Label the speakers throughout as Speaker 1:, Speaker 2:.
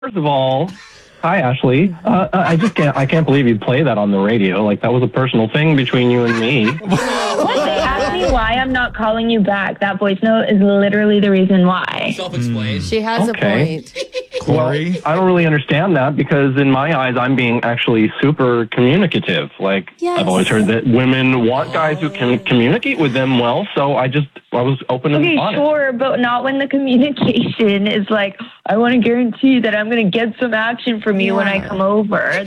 Speaker 1: First of all, hi, Ashley. I can't believe you'd play that on the radio. Like, that was a personal thing between you and me.
Speaker 2: What? They asked me why I'm not calling you back. That voice note is literally the reason why.
Speaker 3: Self-explained.
Speaker 4: She has a point.
Speaker 5: Corey?
Speaker 1: Well, I don't really understand that because in my eyes, I'm being actually super communicative. Like,
Speaker 4: Yes.
Speaker 1: I've always heard that women want guys who can communicate with them well, so I was open and
Speaker 2: Okay,
Speaker 1: honest.
Speaker 2: sure, but not when the communication is like, I want to guarantee that I'm going to get some action from you when I come over.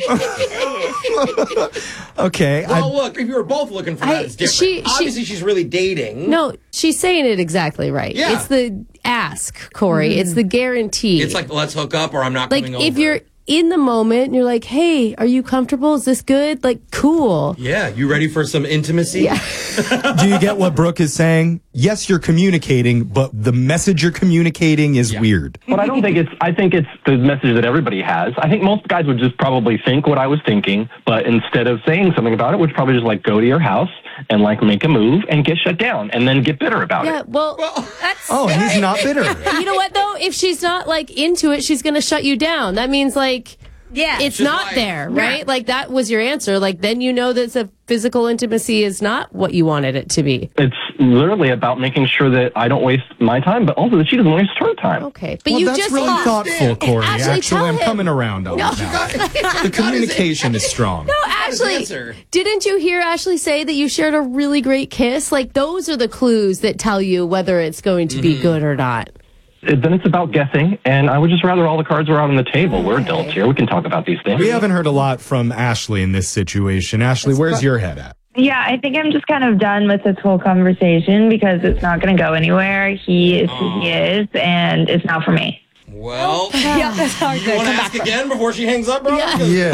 Speaker 5: Okay.
Speaker 3: Well, look, if you were both looking for that, it's different. Obviously, she's really dating.
Speaker 4: No, she's saying it exactly right.
Speaker 3: Yeah.
Speaker 4: It's the ask, Corey. It's the guarantee.
Speaker 3: It's like, let's hook up or I'm not
Speaker 4: like
Speaker 3: coming over.
Speaker 4: if you're in the moment and you're like, hey, are you comfortable? Is this good? Like, cool.
Speaker 3: Yeah, you ready for some intimacy?
Speaker 4: Yeah.
Speaker 5: Do you get what Brooke is saying? Yes, you're communicating, but the message you're communicating is weird.
Speaker 1: But I don't think I think it's the message that everybody has. I think most guys would just probably think what I was thinking, but instead of saying something about it, would probably just like go to your house and like make a move and get shut down and then get bitter about
Speaker 4: Yeah,
Speaker 1: it.
Speaker 4: well, that's...
Speaker 5: Oh, he's not bitter.
Speaker 4: You know what, though? If she's not, like, into it, she's going to shut you down. That means, like...
Speaker 6: Yeah.
Speaker 4: It's
Speaker 3: Just
Speaker 4: not
Speaker 3: like-
Speaker 4: there, right? Like, that was your answer. Like, then you know that the physical intimacy is not what you wanted it to be.
Speaker 1: It's literally about making sure that I don't waste my time, but also that she doesn't waste her time.
Speaker 4: Okay. But
Speaker 5: Well,
Speaker 4: you
Speaker 5: that's
Speaker 4: just...
Speaker 5: really thoughtful, Corey.
Speaker 4: Ashley, tell
Speaker 5: I'm
Speaker 4: him.
Speaker 5: coming around on it now. The communication is strong.
Speaker 4: No,
Speaker 3: his
Speaker 4: Ashley,
Speaker 3: answer.
Speaker 4: didn't you hear Ashley say that you shared a really great kiss? Like, those are the clues that tell you whether it's going to be good or not.
Speaker 1: Then it's about guessing, and I would just rather all the cards were out on the table. We're adults here. We can talk about these things.
Speaker 5: We haven't heard a lot from Ashley in this situation. Ashley, where's your head at?
Speaker 2: Yeah, I think I'm just kind of done with this whole conversation because it's not going to go anywhere. He is who he is, and it's not for me.
Speaker 3: Well,
Speaker 6: Yeah, that's hard to
Speaker 3: you want to
Speaker 6: come back
Speaker 3: ask
Speaker 6: from.
Speaker 3: again before she hangs up, bro?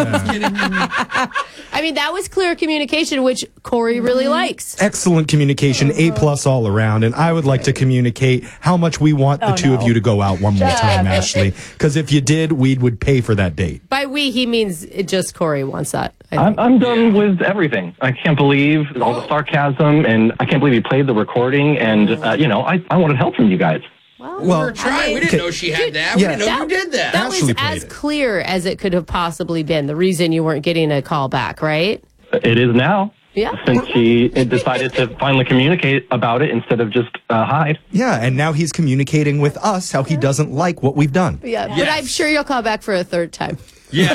Speaker 5: Yeah.
Speaker 4: I mean, that was clear communication, which Corey really likes.
Speaker 5: Excellent communication, A+ all around. And I would like to communicate how much we want the two of you to go out one more time, Ashley. Because if you did, we would pay for that date.
Speaker 4: By we, he means just Corey wants that. I think.
Speaker 1: I'm done with everything. I can't believe all the sarcasm, and I can't believe he played the recording, and, I wanted help from you guys.
Speaker 3: We were trying. We didn't know she had that. We didn't know you did that.
Speaker 4: That was
Speaker 5: Ashley played
Speaker 4: as
Speaker 5: it.
Speaker 4: clear as it could have possibly been. The reason you weren't getting a call back, right?
Speaker 1: It is now.
Speaker 4: Yeah.
Speaker 1: Since she decided to finally communicate about it instead of just hide.
Speaker 5: Yeah, and now he's communicating with us how he doesn't like what we've done.
Speaker 4: Yeah, but
Speaker 3: Yes.
Speaker 4: I'm sure you'll call back for a third time.
Speaker 3: Yeah.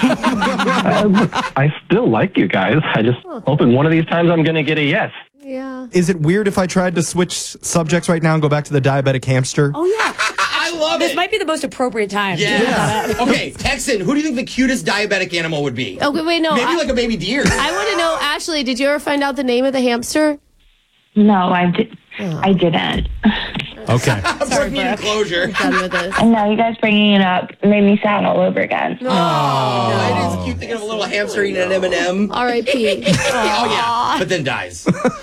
Speaker 1: I still like you guys. I just hoping one of these times I'm going to get a yes.
Speaker 4: Yeah.
Speaker 5: Is it weird if I tried to switch subjects right now and go back to the diabetic hamster?
Speaker 6: Oh, yeah.
Speaker 3: I love
Speaker 6: This
Speaker 3: it.
Speaker 6: might be the most appropriate time.
Speaker 3: Yeah. Okay, Texan, who do you think the cutest diabetic animal would be?
Speaker 4: Oh, wait, no.
Speaker 3: Maybe like a baby deer.
Speaker 4: I want to know, Ashley, did you ever find out the name of the hamster?
Speaker 2: No, I didn't.
Speaker 5: Okay.
Speaker 3: Sorry, closure.
Speaker 4: Done with this.
Speaker 2: And now you guys bringing it up made me sad all over again.
Speaker 3: Oh, it is cute thinking of a little hamster eating an M&M.
Speaker 4: R.I.P.
Speaker 3: Oh, yeah, but then dies.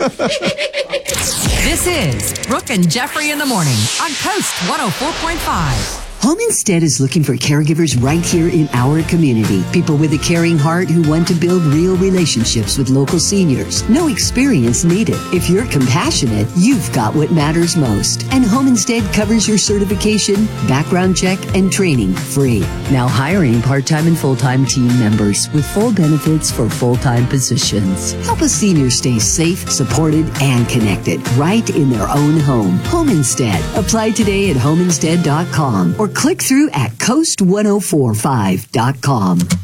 Speaker 7: This is Brooke and Jeffrey in the morning on Coast 104.5.
Speaker 8: Home Instead is looking for caregivers right here in our community. People with a caring heart who want to build real relationships with local seniors. No experience needed. If you're compassionate, you've got what matters most. And Home Instead covers your certification, background check, and training free. Now hiring part-time and full-time team members with full benefits for full-time positions. Help a senior stay safe, supported, and connected right in their own home. Home Instead. Apply today at homeinstead.com or click through at coast1045.com.